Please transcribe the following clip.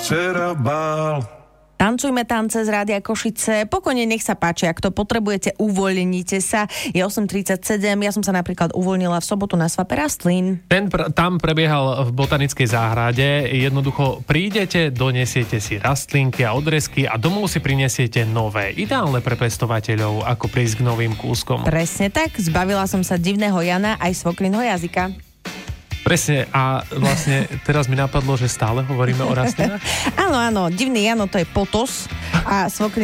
včera bál. Tancujme tance z Rádia Košice. Pokojne nech sa páči, ak to potrebujete, uvoľnite sa. Je 8:37, ja som sa napríklad uvoľnila v sobotu na svape rastlín. Tam prebiehal v botanickej záhrade. Jednoducho prídete, donesiete si rastlinky a odrezky a domov si prinesiete nové. Ideálne pre pestovateľov, ako prísť k novým kúskom. Presne tak, zbavila som sa divného Jana aj svokrinho jazyka. Presne, a vlastne teraz mi napadlo, že stále hovoríme o rastlinách. Áno, divný Jano to je potos a svokrin